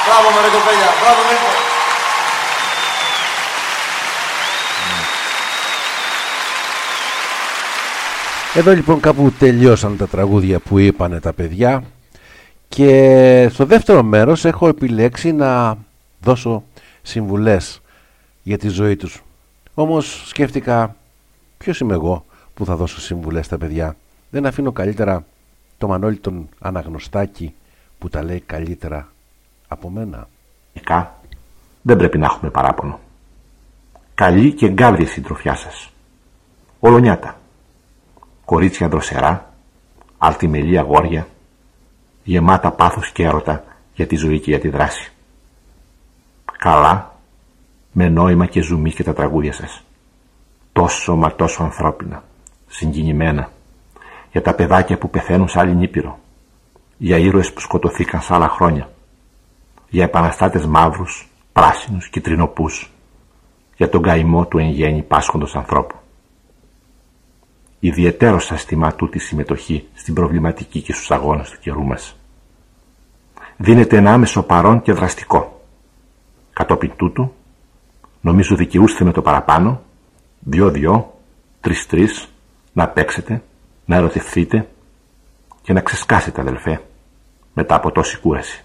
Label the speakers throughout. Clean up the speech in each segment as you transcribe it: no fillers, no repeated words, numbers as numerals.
Speaker 1: Μπράβο με ρε κοπέλια, μπράβο Νίκο.
Speaker 2: Εδώ λοιπόν κάπου τελειώσαν τα τραγούδια που είπανε τα παιδιά και στο δεύτερο μέρος έχω επιλέξει να δώσω συμβουλές για τη ζωή τους. Όμως σκέφτηκα ποιος είμαι εγώ που θα δώσω συμβουλές στα παιδιά. Δεν αφήνω καλύτερα το Μανώλη τον Αναγνωστάκη που τα λέει καλύτερα από μένα.
Speaker 3: Δεν πρέπει να έχουμε παράπονο. Καλή και γκάβρια συντροφιά σας. Ολονιάτα. Κορίτσια δροσερά, αλτιμελή αγόρια, γεμάτα πάθος και έρωτα για τη ζωή και για τη δράση. Καλά, με νόημα και ζουμί και τα τραγούδια σας. Τόσο μα τόσο ανθρώπινα, συγκινημένα, για τα παιδάκια που πεθαίνουν σε άλλη νήπειρο, για ήρωες που σκοτωθήκαν σε άλλα χρόνια, για επαναστάτες μαύρους, πράσινους, κιτρινοπούς, για τον καημό του εν γέννη πάσχοντος ανθρώπου. Ιδιαιτέρως σας τιμά τούτη συμμετοχή στην προβληματική και στους αγώνες του καιρού μας. Δίνετε ένα άμεσο παρόν και δραστικό. Κατόπιν τούτου, νομίζω δικαιούστε με το παραπάνω, 2-2, 3-3, να παίξετε, να ερωτευθείτε και να ξεσκάσετε, αδελφέ, μετά από τόση κούραση.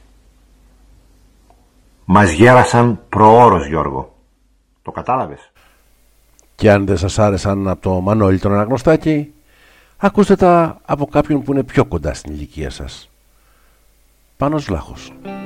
Speaker 3: Μας γέρασαν προώρος, Γιώργο. Το κατάλαβες?
Speaker 2: Και αν δεν σας άρεσαν από το Μανώλη τον Αναγνωστάκη, ακούστε τα από κάποιον που είναι πιο κοντά στην ηλικία σας. Πάνος Βλάχος.